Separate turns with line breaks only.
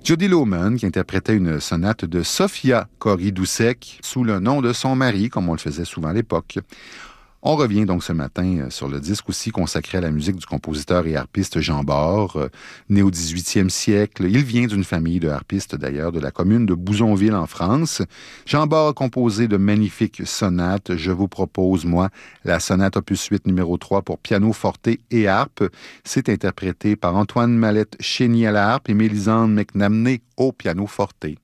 Jody Lohman, qui interprétait une sonate de Sofia Cori-Doucek sous le nom de son mari, comme on le faisait souvent à l'époque. On revient donc ce matin sur le disque aussi consacré à la musique du compositeur et harpiste Jean Bart, né au 18e siècle. Il vient d'une famille de harpistes d'ailleurs de la commune de Bouzonville en France. Jean Bart a composé de magnifiques sonates. Je vous propose, moi, la sonate opus 8 numéro 3 pour piano forte et harpe. C'est interprété par Antoine Mallette-Chénier à la harpe et Mélisande McNamee au piano forte.